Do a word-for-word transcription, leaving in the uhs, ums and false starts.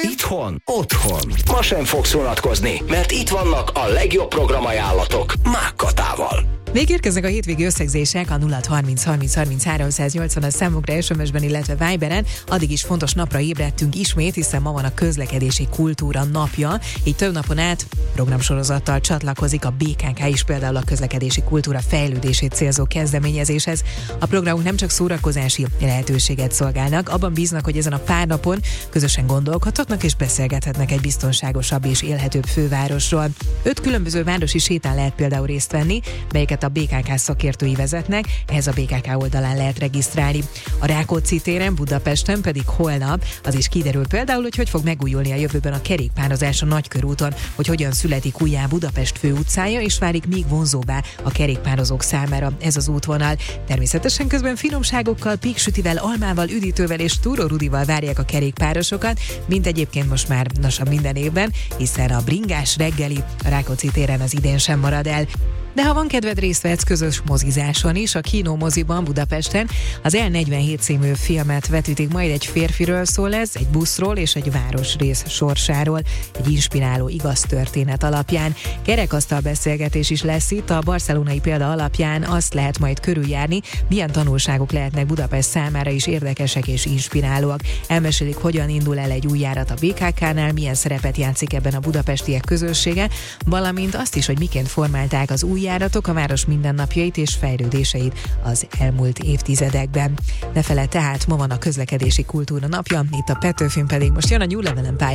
Itthon, otthon. Ma sem fogsz unatkozni, mert itt vannak a legjobb programajánlatok Mákkatával. Végérkeznek a hétvégi összegzések a nulla harminc harminc harminc háromszáznyolcvan számunkra es em es-ben, illetve Viberen. Addig is fontos napra ébredtünk ismét, hiszen ma van a közlekedési kultúra napja. Így több napon át programsorozattal csatlakozik a bé ká ká is, például a közlekedési kultúra fejlődését célzó kezdeményezéshez. A programok nem csak szórakozási lehetőséget szolgálnak, abban bíznak, hogy ezen a pár napon közösen gondolkodhatnak és beszélgethetnek egy biztonságosabb és élhetőbb fővárosról. Öt különböző városi sétán lehet például részt venni, melyeket a bé ká ká szakértői vezetnek, ehhez a bé ká ká oldalán lehet regisztrálni. A Rákóczi téren, Budapesten pedig holnap az is kiderül például, hogy hogy fog megújulni a jövőben a kerékpározás a Nagykörúton, hogy hogyan születik újjá Budapest főutcája, és válik még vonzóbbá a kerékpározók számára ez az útvonal. Természetesen közben finomságokkal, péksütivel, almával, üdítővel és túrórudival várják a kerékpárosokat, mint egyébként most már lassan minden évben, hiszen a bringás reggeli a Rákóczi téren az idén sem marad el. De ha van kedved, részt vehetsz közös mozizáson is. A Kino moziban Budapesten az el negyvenhét című filmet vetítik, majd egy férfiről szól ez, egy buszról és egy városrész sorsáról, egy inspiráló igaz történet alapján. Kerekasztal beszélgetés is lesz itt, a barcelonai példa alapján azt lehet majd körüljárni, milyen tanulságok lehetnek Budapest számára is érdekesek és inspirálóak. Elmesélik, hogyan indul el egy új járat a bé ká ká-nál, milyen szerepet játszik ebben a budapestiek közössége, valamint azt is, hogy miként formálták az új járatok a város mindennapjait és fejlődéseit az elmúlt évtizedekben. Ne feledd tehát, ma van a közlekedési kultúra napja, itt a Petőfin pedig most jön a New Level Empire.